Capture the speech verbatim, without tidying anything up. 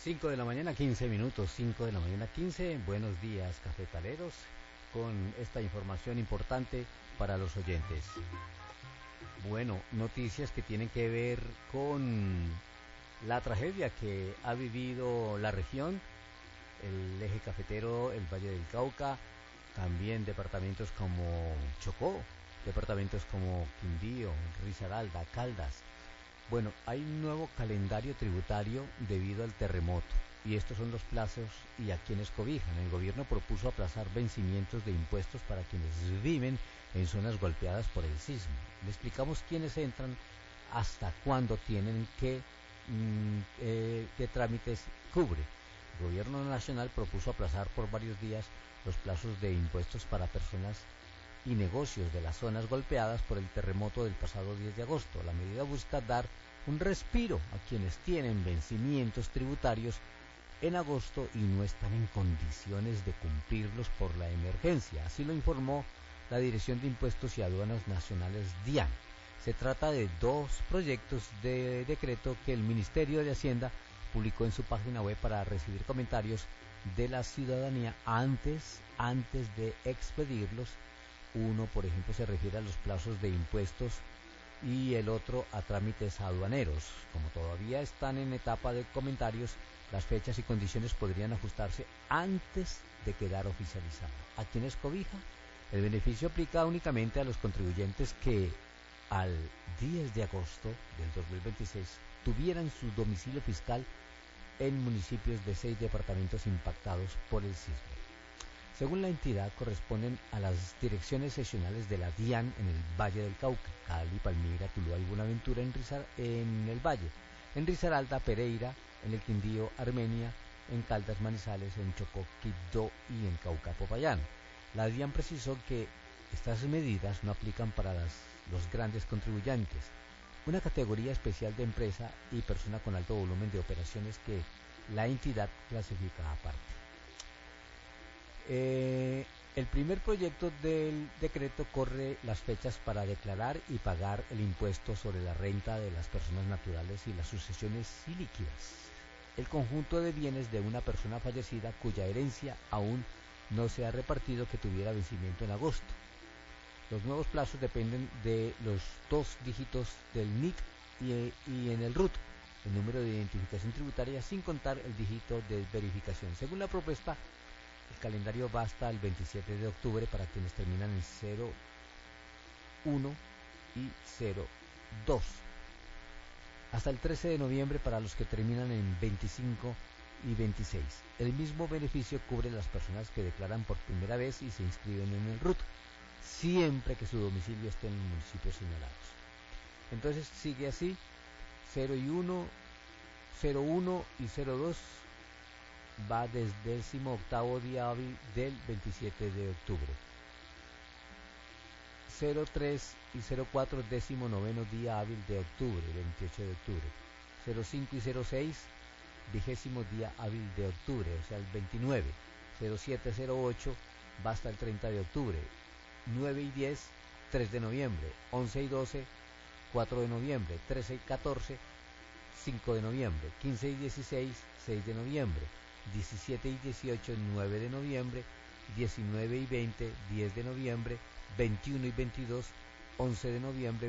Cinco de la mañana, quince minutos, cinco de la mañana, quince. Buenos días, cafetaleros, con esta información importante para los oyentes. Bueno, noticias que tienen que ver con la tragedia que ha vivido la región, el eje cafetero, el Valle del Cauca, también departamentos como Chocó, departamentos como Quindío, Risaralda, Caldas. Bueno, hay un nuevo calendario tributario debido al terremoto, y estos son los plazos y a quienes cobijan. El gobierno propuso aplazar vencimientos de impuestos para quienes viven en zonas golpeadas por el sismo. Le explicamos quiénes entran, hasta cuándo tienen, qué, mm, eh, qué trámites cubre. El gobierno nacional propuso aplazar por varios días los plazos de impuestos para personas y negocios de las zonas golpeadas por el terremoto del pasado diez de agosto. La medida busca dar un respiro a quienes tienen vencimientos tributarios en agosto y no están en condiciones de cumplirlos por la emergencia. Así lo informó la Dirección de Impuestos y Aduanas Nacionales, DIAN. Se trata de dos proyectos de decreto que el Ministerio de Hacienda publicó en su página web para recibir comentarios de la ciudadanía antes, antes de expedirlos. Uno, por ejemplo, se refiere a los plazos de impuestos y el otro a trámites aduaneros. Como todavía están en etapa de comentarios, las fechas y condiciones podrían ajustarse antes de quedar oficializada. ¿A quiénes cobija? El beneficio aplica únicamente a los contribuyentes que al diez de agosto del dos mil veintiséis tuvieran su domicilio fiscal en municipios de seis departamentos impactados por el sismo. Según la entidad, corresponden a las direcciones seccionales de la DIAN en el Valle del Cauca, Cali, Palmira, Tuluá y Buenaventura en, Rizar, en el Valle, en Risaralda, Pereira, en el Quindío, Armenia, en Caldas, Manizales, en Chocó, Quibdó y en Cauca, Popayán. La DIAN precisó que estas medidas no aplican para las, los grandes contribuyentes, una categoría especial de empresa y persona con alto volumen de operaciones que la entidad clasifica aparte. Eh, el primer proyecto del decreto corre las fechas para declarar y pagar el impuesto sobre la renta de las personas naturales y las sucesiones ilíquidas. El conjunto de bienes de una persona fallecida cuya herencia aún no se ha repartido que tuviera vencimiento en agosto. Los nuevos plazos dependen de los dos dígitos del N I C y, y en el R U T, el número de identificación tributaria, sin contar el dígito de verificación. Según la propuesta, el calendario va hasta el veintisiete de octubre para quienes terminan en cero uno y cero dos. Hasta el trece de noviembre para los que terminan en veinticinco y veintiséis. El mismo beneficio cubre a las personas que declaran por primera vez y se inscriben en el R U T, siempre que su domicilio esté en los municipios señalados. Entonces sigue así: cero y uno, cero uno y cero dos va desde el décimo octavo día hábil del veintisiete de octubre. cero tres y cero cuatro, décimo noveno día hábil de octubre, veintiocho de octubre. cero cinco y cero seis, vigésimo día hábil de octubre, o sea el veintinueve. cero siete, cero ocho va hasta el treinta de octubre. nueve y diez, tres de noviembre. once y doce, cuatro de noviembre. trece y catorce, cinco de noviembre. quince y dieciséis, seis de noviembre. diecisiete y dieciocho, nueve de noviembre. diecinueve y veinte, diez de noviembre. veintiuno y veintidós, once de noviembre.